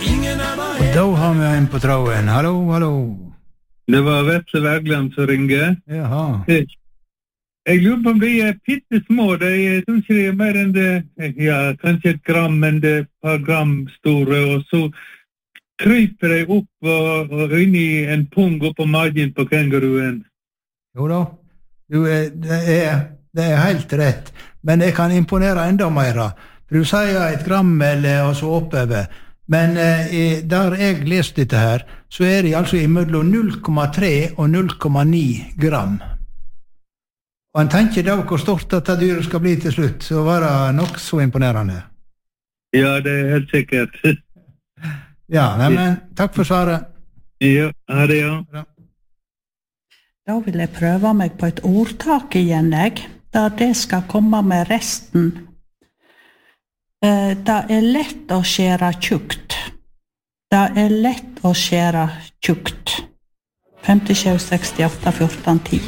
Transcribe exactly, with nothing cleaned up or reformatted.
Og da har vi en på tråden. Hallo, hallo. Det var Vetle Wergeland som ringer. Jaha. Jeg, jeg lurer på om de er pittesmå. De er, tror ikke de er mer enn det, ja, kanskje et gram, men det er et par gram store, og så kryper de opp og, og inn i en pung opp på magen på kenguruen. Jo da, du, det, er, det er helt rett, men jeg kan imponere enda mer. For du sier et gram eller og så oppover, men eh, der jeg leste dette her, så er det altså imellom null komma tre og null komma ni gram. Og en tenker da hvor stort dette dyret skal bli til slutt, så var det nok så imponerende. Ja, det er helt sikkert. Ja, nei, men takk for svaret. Ja, ha det, ja. Bra. Da vil jeg prøve meg på et ordtak igjen, jeg, der det skal komme med resten. Det er lett å skjære tjukt. Det er lett å skjære tjukt. fem sju seks åtte fjorten ti